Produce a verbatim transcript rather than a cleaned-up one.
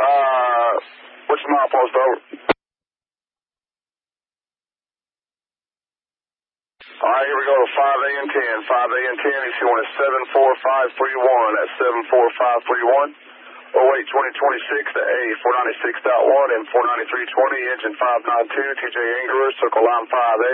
Uh, what's the milepost, over? All right, here we go to five A and ten. five A and ten, he's going at seven four five three one. That's seven four five three one. oh eight twenty twenty-six to A, four ninety-six point one and four ninety-three twenty, engine five nine two, T J Ingerer, circle line five A.